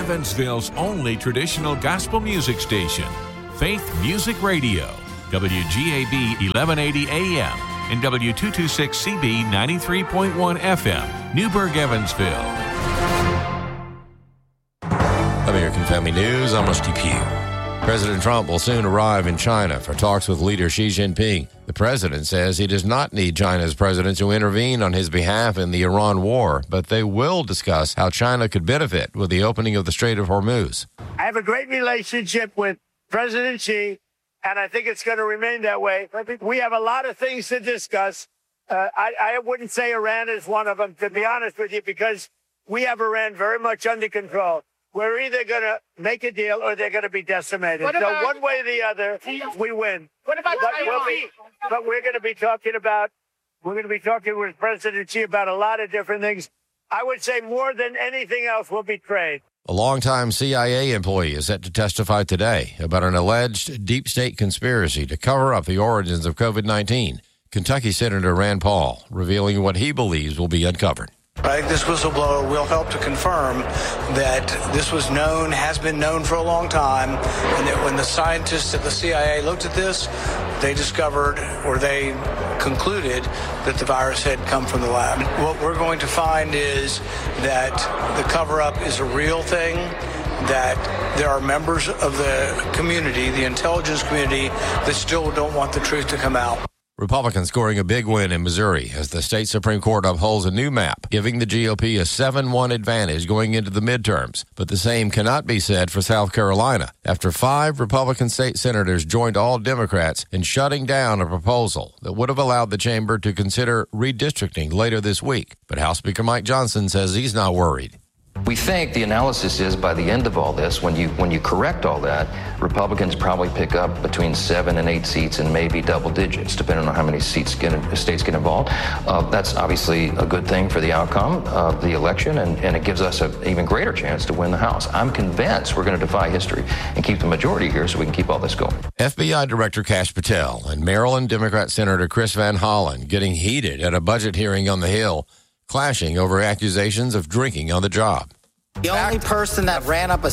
Evansville's only traditional gospel music station, Faith Music Radio, WGAB 1180 AM and W226CB 93.1 FM, Newburgh, Evansville. American Family News, I'm Rusty Pugh. President Trump will soon arrive in China for talks with leader Xi Jinping. The president says he does not need China's president to intervene on his behalf in the Iran war, but they will discuss how China could benefit with the opening of the Strait of Hormuz. I have a great relationship with President Xi, and I think it's going to remain that way. I think we have a lot of things to discuss. I wouldn't say Iran is one of them, to be honest with you, because we have Iran very much under control. We're either going to make a deal or they're going to be decimated. So one way or the other, we win. What about but we're going to be talking with President Xi about a lot of different things. I would say more than anything else will be trade. A longtime CIA employee is set to testify today about an alleged deep state conspiracy to cover up the origins of COVID-19. Kentucky Senator Rand Paul revealing what he believes will be uncovered. I think this whistleblower will help to confirm that this was known, has been known for a long time, and that when the scientists at the CIA looked at this, they discovered or they concluded that the virus had come from the lab. What we're going to find is that the cover-up is a real thing, that there are members of the community, the intelligence community, that still don't want the truth to come out. Republicans scoring a big win in Missouri as the state Supreme Court upholds a new map, giving the GOP a 7-1 advantage going into the midterms. But the same cannot be said for South Carolina, after 5 Republican state senators joined all Democrats in shutting down a proposal that would have allowed the chamber to consider redistricting later this week. But House Speaker Mike Johnson says he's not worried. We think the analysis is by the end of all this, when you correct all that, Republicans probably pick up between 7 and 8 seats and maybe double digits, depending on how many states get involved. That's obviously a good thing for the outcome of the election, and it gives us an even greater chance to win the House. I'm convinced we're going to defy history and keep the majority here so we can keep all this going. FBI Director Kash Patel and Maryland Democrat Senator Chris Van Hollen getting heated at a budget hearing on the Hill, clashing over accusations of drinking on the job. The only person that ran up a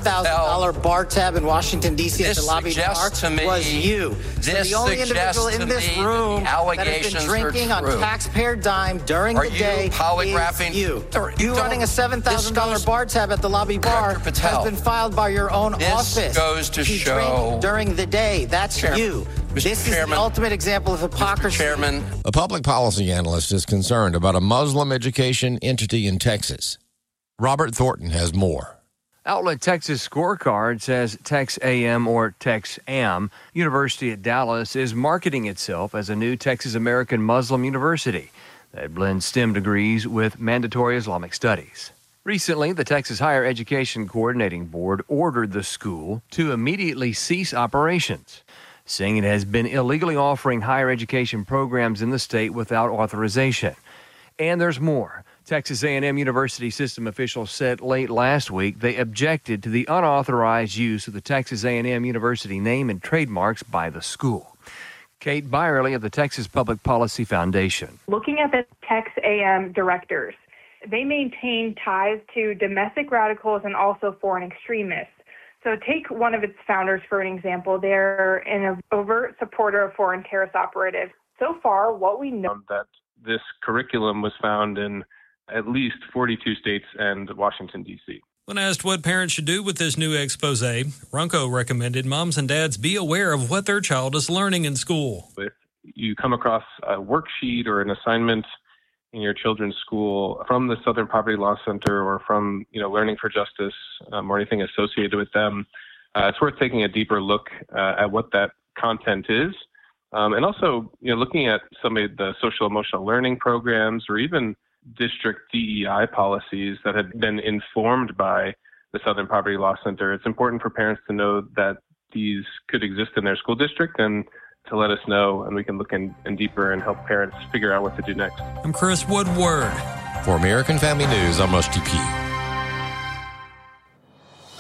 $7,000 bar tab in Washington, D.C. at the lobby bar was you. So the only individual in this room that has been drinking on taxpayer dime during the day is you. You running a $7,000 bar tab at the lobby bar has been filed by your own office. This goes to show during the day. That's you. This is the ultimate example of hypocrisy. A public policy analyst is concerned about a Muslim education entity in Texas. Robert Thornton has more. Outlet Texas Scorecard says Tex-AM or Tex-AM University at Dallas is marketing itself as a new Texas American Muslim university that blends STEM degrees with mandatory Islamic studies. Recently, the Texas Higher Education Coordinating Board ordered the school to immediately cease operations, saying it has been illegally offering higher education programs in the state without authorization. And there's more. Texas A&M University system officials said late last week they objected to the unauthorized use of the Texas A&M University name and trademarks by the school. Kate Byerly of the Texas Public Policy Foundation. Looking at the Tex A&M directors, they maintain ties to domestic radicals and also foreign extremists. So take one of its founders for an example. They're an overt supporter of foreign terrorist operatives. So far, what we know that this curriculum was found in at least 42 states and Washington, D.C. When asked what parents should do with this new expose, Runco recommended moms and dads be aware of what their child is learning in school. If you come across a worksheet or an assignment in your children's school from the Southern Poverty Law Center or from Learning for Justice or anything associated with them, it's worth taking a deeper look at what that content is. And also, looking at some of the social emotional learning programs or even district DEI policies that have been informed by the Southern Poverty Law Center. It's important for parents to know that these could exist in their school district and to let us know, and we can look in deeper and help parents figure out what to do next. I'm Chris Woodward. For American Family News, I'm Rusty Pugh.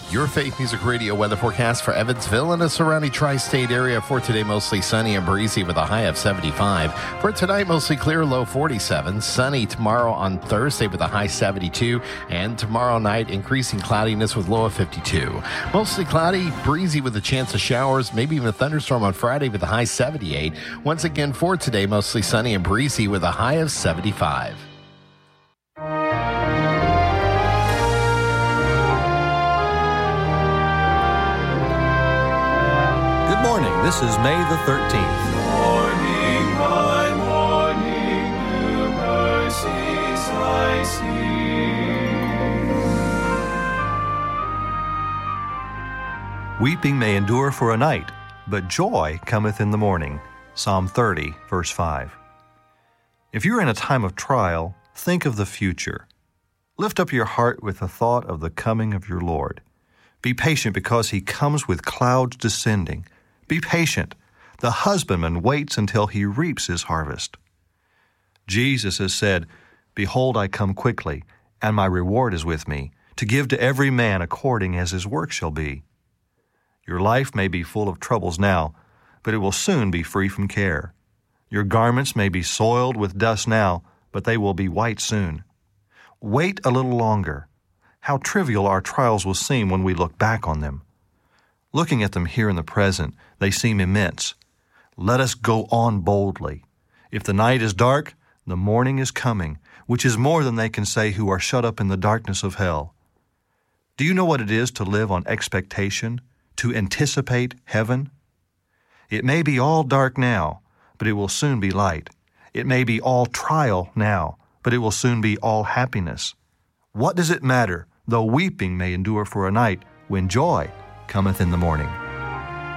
Your Faith Music Radio weather forecast for Evansville and the surrounding tri-state area. For today, mostly sunny and breezy with a high of 75. For tonight, mostly clear, low 47. Sunny tomorrow on Thursday with a high 72. And tomorrow night, increasing cloudiness with low of 52. Mostly cloudy, breezy with a chance of showers, maybe even a thunderstorm on Friday with a high 78. Once again, for today, mostly sunny and breezy with a high of 75. Good morning. This is May the 13th. Morning by morning, new mercies I see. Weeping may endure for a night, but joy cometh in the morning. Psalm 30, verse 5. If you're in a time of trial, think of the future. Lift up your heart with the thought of the coming of your Lord. Be patient because he comes with clouds descending. Be patient. The husbandman waits until he reaps his harvest. Jesus has said, Behold, I come quickly, and my reward is with me, to give to every man according as his work shall be. Your life may be full of troubles now, but it will soon be free from care. Your garments may be soiled with dust now, but they will be white soon. Wait a little longer. How trivial our trials will seem when we look back on them. Looking at them here in the present, they seem immense. Let us go on boldly. If the night is dark, the morning is coming, which is more than they can say who are shut up in the darkness of hell. Do you know what it is to live on expectation, to anticipate heaven? It may be all dark now, but it will soon be light. It may be all trial now, but it will soon be all happiness. What does it matter, though weeping may endure for a night, when joy cometh in the morning?